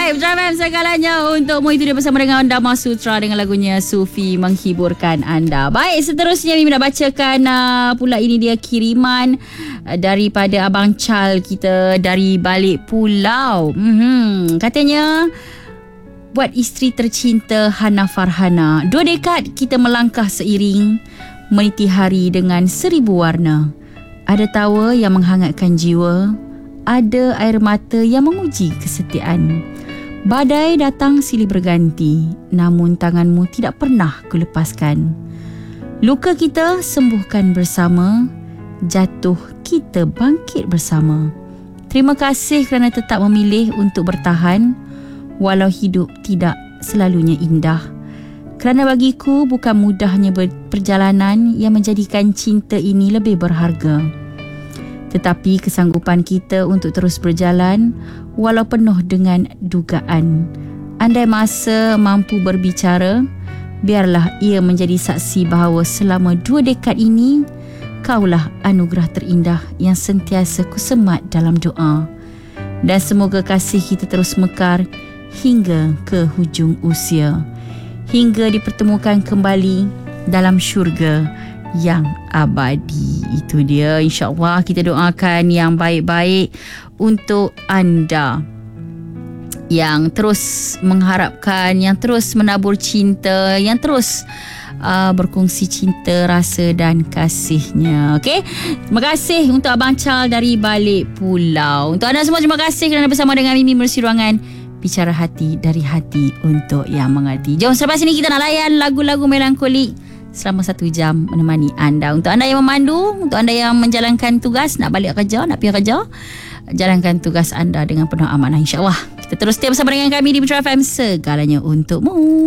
Baik, Drive segalanya untukmu. Itu dia bersama dengan Dama Sutra dengan lagunya Sufi menghiburkan anda. Baik, seterusnya Mimi nak bacakan pula ini dia kiriman daripada Abang Chal kita dari balik pulau. Katanya, buat isteri tercinta Hana Farhana, 2 dekad kita melangkah seiring, meniti hari dengan 1000 warna. Ada tawa yang menghangatkan jiwa, ada air mata yang menguji kesetiaan. Badai datang silih berganti, namun tanganmu tidak pernah kulepaskan. Luka kita sembuhkan bersama, jatuh kita bangkit bersama. Terima kasih kerana tetap memilih untuk bertahan, walau hidup tidak selalunya indah. Kerana bagiku bukan mudahnya perjalanan yang menjadikan cinta ini lebih berharga. Tetapi kesanggupan kita untuk terus berjalan walau penuh dengan dugaan. Andai masa mampu berbicara, biarlah ia menjadi saksi bahawa selama 2 dekad ini, kaulah anugerah terindah yang sentiasa kusemat dalam doa. Dan semoga kasih kita terus mekar hingga ke hujung usia, hingga dipertemukan kembali dalam syurga yang abadi. Itu dia, insyaAllah kita doakan yang baik-baik untuk anda yang terus mengharapkan, yang terus menabur cinta, yang terus berkongsi cinta, rasa dan kasihnya. Okey, terima kasih untuk Abang Chal dari balik pulau. Untuk anda semua, terima kasih kerana bersama dengan Mimi Menerusi Ruangan Bicara Hati dari Hati untuk yang mengerti. Jom selepas ini kita nak layan lagu-lagu melankolik selama 1 jam menemani anda. Untuk anda yang memandu, untuk anda yang menjalankan tugas, nak balik kerja, nak pergi kerja, jalankan tugas anda dengan penuh amanah, insyaAllah. Kita terus setia bersama dengan kami di Metro FM, segalanya untukmu.